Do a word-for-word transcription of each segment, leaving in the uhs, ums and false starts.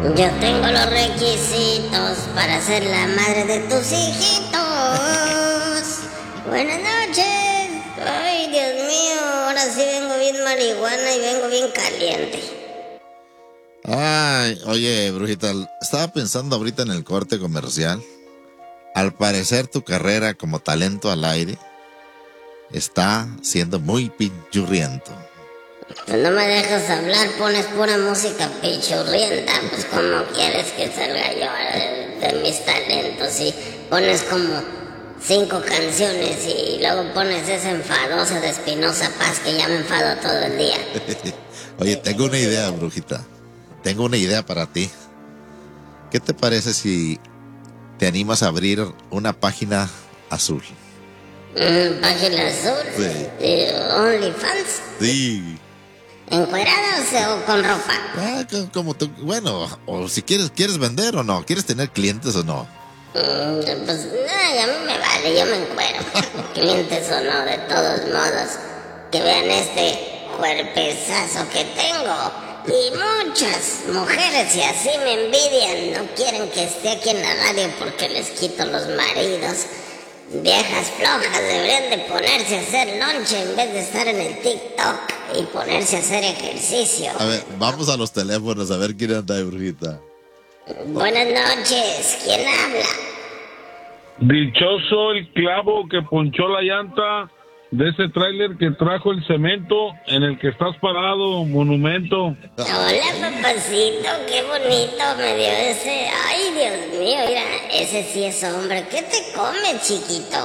Yo tengo los requisitos para ser la madre de tus hijitos. Buenas noches. Ay, Dios mío, ahora sí vengo bien marihuana y vengo bien caliente. Ay, oye, Brujita, estaba pensando ahorita en el corte comercial. Al parecer tu carrera como talento al aire está siendo muy pinchurriento. Pues no me dejas hablar, pones pura música pichurrienta. Pues como quieres que salga yo de, de mis talentos. Y pones como cinco canciones y luego pones esa enfadosa de Espinosa Paz que ya me enfado todo el día. Oye, tengo una idea, Brujita. Tengo una idea para ti. ¿Qué te parece si te animas a abrir una página azul? ¿Una página azul? Sí. ¿De OnlyFans? Sí. ¿Encuerados o con ropa? Ah, como tú, bueno, o si quieres, ¿quieres vender o no? ¿Quieres tener clientes o no? Mm, pues no, a mí me vale, yo me encuero. Clientes o no, de todos modos. Que vean este cuerpezazo que tengo. Y muchas mujeres, y así me envidian, no quieren que esté aquí en la radio porque les quito los maridos. Viejas flojas deberían de ponerse a hacer lonche en vez de estar en el TikTok y ponerse a hacer ejercicio. A ver, vamos a los teléfonos a ver quién anda ahí, Brujita. Buenas noches, ¿quién habla? Dichoso el clavo que ponchó la llanta de ese tráiler que trajo el cemento en el que estás parado, monumento. Hola, papacito, qué bonito me dio ese. Ay, Dios mío, mira, ese sí es hombre. ¿Qué te come, chiquito?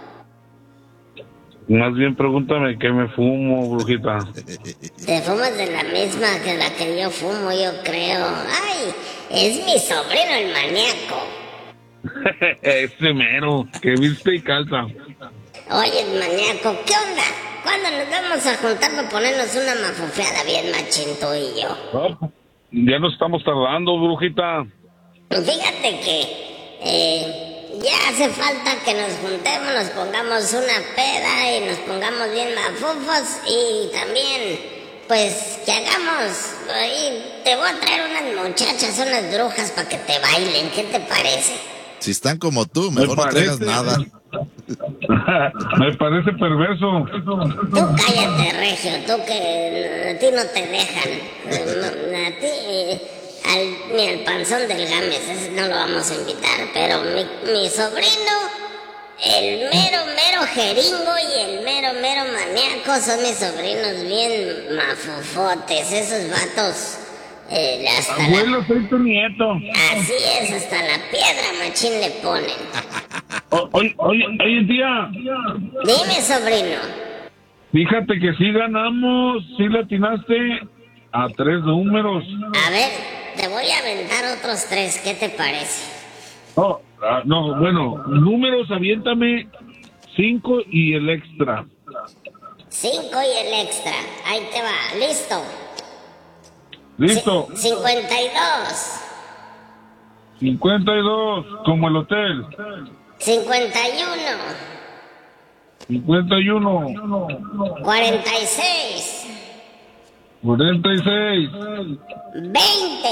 Más bien pregúntame qué me fumo, Brujita. Te fumas de la misma que la que yo fumo, yo creo. Ay, es mi sobrino el maníaco. Ese mero, que viste y calza. Oye, maníaco, ¿qué onda? ¿Cuándo nos vamos a juntar para ponernos una mafufeada bien machín tú y yo? No, ya nos estamos tardando, Brujita. Fíjate que eh, ya hace falta que nos juntemos, nos pongamos una peda y nos pongamos bien mafufos y también, pues, que hagamos, ahí te voy a traer unas muchachas, unas brujas para que te bailen, ¿qué te parece? Si están como tú, mejor no traigas nada. Me parece perverso. Tú cállate, Regio, tú que a ti no te dejan. A ti, eh, al, ni al panzón del Gámez, ese no lo vamos a invitar. Pero mi, mi sobrino, el mero, mero jeringo y el mero, mero maníaco son mis sobrinos bien mafufotes. Esos vatos, eh, hasta Abuelo, la... soy tu nieto. Así es, hasta la piedra machín le ponen. O- Oye, oye, oye, tía. Dime, sobrino. Fíjate que sí ganamos, sí le atinaste a tres números. A ver, te voy a aventar otros tres, ¿qué te parece? No, ah, no, bueno, números, aviéntame cinco y el extra. Cinco y el extra. Ahí te va. ¿Listo? ¿Listo? C- cincuenta y dos. cincuenta y dos, como el hotel. cincuenta y uno. cincuenta y uno. cuarenta y seis. cuarenta y seis. veinte.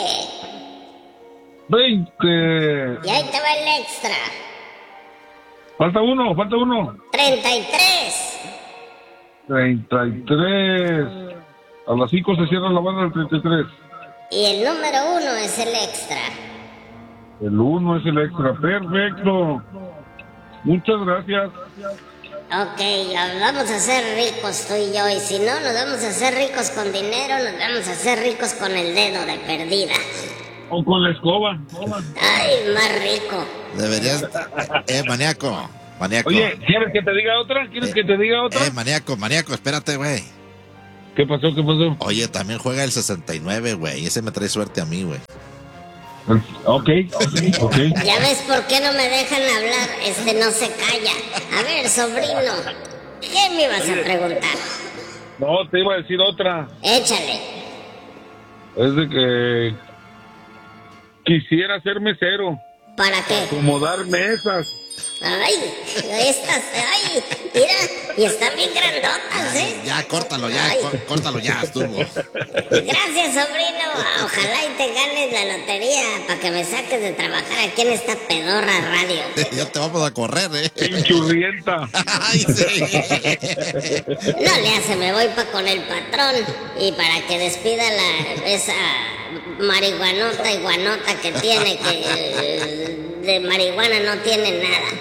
veinte. Y ahí te va el extra. Falta uno, falta uno. treinta y tres. treinta y tres. A las cinco se cierra la banda del treinta y tres. Y el número uno es el extra. El uno es el extra. Perfecto. Muchas gracias. Ok, vamos a ser ricos tú y yo. Y si no, nos vamos a hacer ricos con dinero, nos vamos a hacer ricos con el dedo de perdida. O con la escoba. Ay, más rico. Deberías... Eh, maníaco, maníaco. Oye, ¿quieres que te diga otra? ¿Quieres Eh, que te diga otra? Eh, maníaco, maníaco, espérate, güey. ¿Qué pasó? ¿Qué pasó? Oye, también juega el sesenta y nueve, güey. Ese me trae suerte a mí, güey. Ok, ok, ok. Ya ves por qué no me dejan hablar, este no se calla. A ver, sobrino, ¿qué me ibas a preguntar? No, te iba a decir otra. Échale. Es de que quisiera ser mesero. ¿Para qué? Acomodar mesas. Ay, estas, ay, mira, y están bien grandotas, ¿eh? Ya, córtalo, ya, Ay. có- córtalo ya, estuvo. Gracias, sobrino. ojalá y te ganes la lotería para que me saques de trabajar aquí en esta pedorra radio. Ya te vamos a correr, ¿eh? Pinchurrienta. Ay, sí. No le hace, me voy pa' con el patrón y para que despida la, esa marihuanota y guanota que tiene, que eh, de marihuana no tiene nada.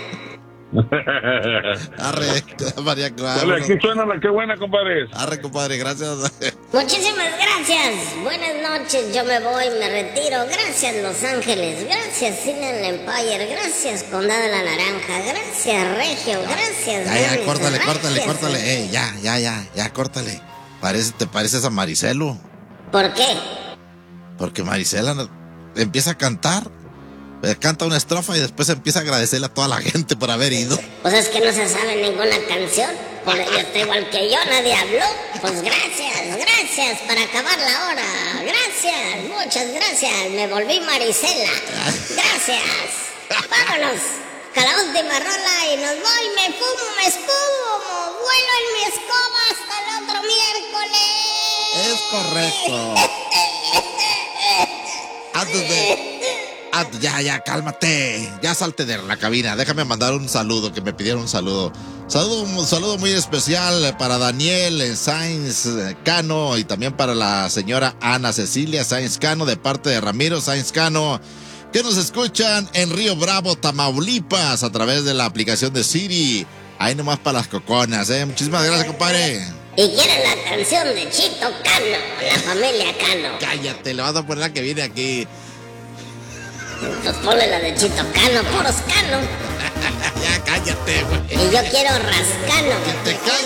Arre, María Clara. Dale, aquí suena la que buena, compadre. Arre, compadre, gracias. Muchísimas gracias. Buenas noches, yo me voy, me retiro. Gracias, Los Ángeles. Gracias, Inland Empire. Gracias, Condado de la Naranja. Gracias, Regio. Gracias, Ya, ya, Dennis. córtale, Gracias. córtale, córtale. Eh, ya, ya, ya, ya, córtale. Parece, te pareces a Maricelo. ¿Por qué? Porque Marisela no- empieza a cantar. eh, Canta una estrofa y después empieza a agradecerle a toda la gente por haber ido. Pues es que no se sabe ninguna canción. Por ello está igual que yo, nadie habló. Pues gracias, gracias para acabar la hora. Gracias, muchas gracias. Me volví Marisela. Gracias. Vámonos. A la última rola y nos voy. Me fumo, me espumo. Vuelo en mi escoba hasta el otro miércoles. Es correcto. Antes de... Ah, ya, ya, cálmate. Ya salte de la cabina. Déjame mandar un saludo, que me pidieron un saludo. Saludo, un saludo muy especial para Daniel eh, Sainz eh, Cano y también para la señora Ana Cecilia Sainz Cano de parte de Ramiro Sainz Cano, que nos escuchan en Río Bravo, Tamaulipas, a través de la aplicación de Siri. Ahí nomás para las coconas, ¿eh? Muchísimas gracias, compadre. Y quieren la canción de Chito Cano, la familia Cano. Cállate, le vas a poner la que viene aquí. Pues ponle la de Chito Cano, puros Cano. Ya, cállate, güey. Y yo quiero Rascano. Te calles.